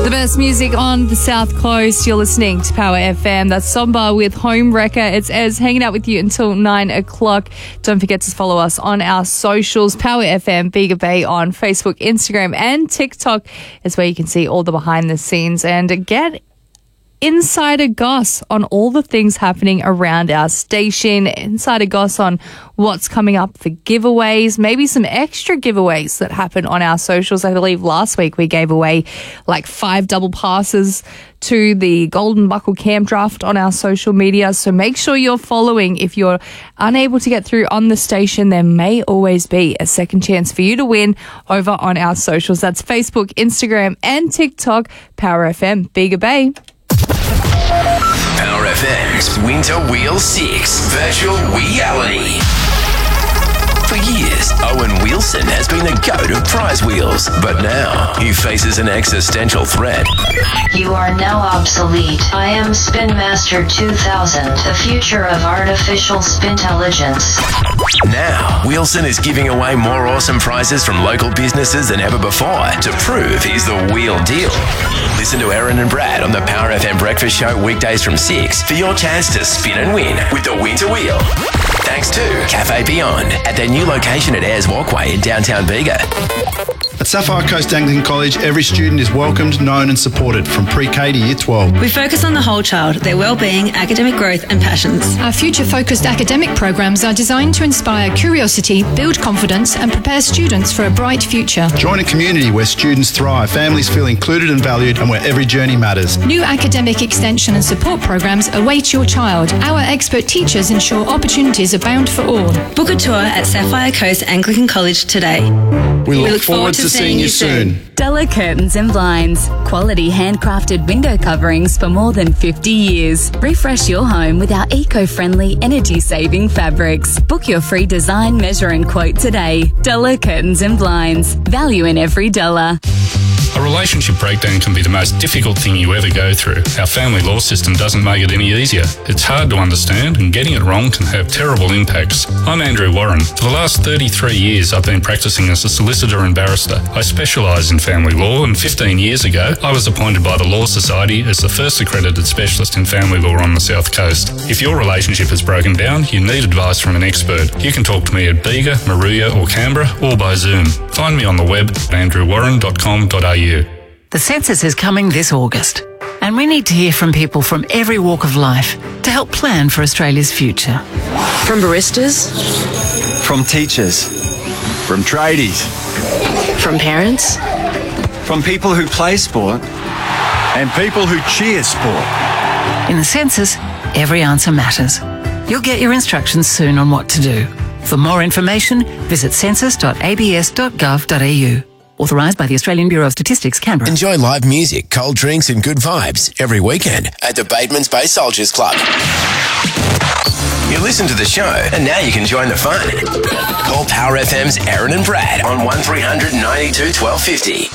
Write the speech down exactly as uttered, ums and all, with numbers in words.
The best music on the South Coast. You're listening to Power F M. That's Somba with Home Wrecker. It's Ez hanging out with you until nine o'clock. Don't forget to follow us on our socials. Power F M, Bega Bay on Facebook, Instagram and TikTok is where you can see all the behind the scenes and get insider goss on all the things happening around our station, insider goss on what's coming up for giveaways, maybe some extra giveaways that happen on our socials. I believe last week we gave away like five double passes to the Golden Buckle Camp Draft on our social media. So make sure you're following. If you're unable to get through on the station, there may always be a second chance for you to win over on our socials. That's Facebook, Instagram and TikTok. Power F M, Bega Bay. Power F M's Winter Wheel six Virtual Reality. For years, Owen Wilson has been the goat of prize wheels, but now he faces an existential threat. You are now obsolete. I am Spin Master two thousand, the future of artificial spintelligence. Now, Wilson is giving away more awesome prizes from local businesses than ever before to prove he's the wheel deal. Listen to Aaron and Brad on the Power F M Breakfast Show weekdays from six for your chance to spin and win with the Winter Wheel. Thanks to Cafe Beyond at their new location at Ayers Walkway in downtown Bega. At Sapphire Coast Anglican College, every student is welcomed, known and supported from pre-K to year twelve. We focus on the whole child, their well-being, academic growth and passions. Our future-focused academic programs are designed to inspire curiosity, build confidence and prepare students for a bright future. Join a community where students thrive, families feel included and valued and where every journey matters. New academic extension and support programs await your child. Our expert teachers ensure opportunities abound for all. Book a tour at Sapphire Coast Anglican College today. We look, we look forward, forward to seeing you soon. Della Curtains and Blinds. Quality handcrafted window coverings for more than fifty years. Refresh your home with our eco-friendly, energy-saving fabrics. Book your free design, measure and quote today. Della Curtains and Blinds. Value in every dollar. A relationship breakdown can be the most difficult thing you ever go through. Our family law system doesn't make it any easier. It's hard to understand and getting it wrong can have terrible impacts. I'm Andrew Warren. For the last thirty-three years I've been practicing as a solicitor and barrister. I specialise in family law and fifteen years ago I was appointed by the Law Society as the first accredited specialist in family law on the South Coast. If your relationship has broken down, you need advice from an expert. You can talk to me at Bega, Maruya or Canberra or by Zoom. Find me on the web at andrew warren dot com dot a u. The census is coming this August, and we need to hear from people from every walk of life to help plan for Australia's future. From baristas, from teachers, from tradies, from parents, from people who play sport, and people who cheer sport. In the census, every answer matters. You'll get your instructions soon on what to do. For more information, visit census dot a b s dot gov dot a u. Authorised by the Australian Bureau of Statistics, Canberra. Enjoy live music, cold drinks and good vibes every weekend at the Bateman's Bay Soldiers Club. You listen to the show and now you can join the fun. Call Power F M's Aaron and Brad on one three hundred ninety-two twelve fifty.